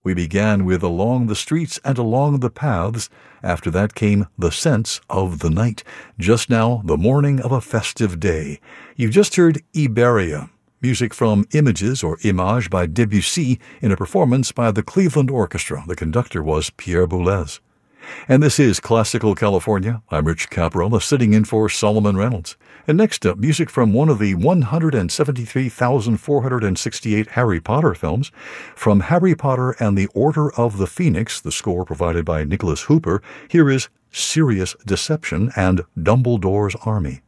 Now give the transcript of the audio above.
We began with Along the Streets and Along the Paths. After that came The Sense of the Night. Just now, The Morning of a Festive Day. You've just heard Iberia, music from Images or Image by Debussy in a performance by the Cleveland Orchestra. The conductor was Pierre Boulez. And this is Classical California. I'm Rich Caparella, sitting in for Solomon Reynolds. And next up, music from one of the 173,468 Harry Potter films. From Harry Potter and the Order of the Phoenix, the score provided by Nicholas Hooper, here is Serious Deception and Dumbledore's Army.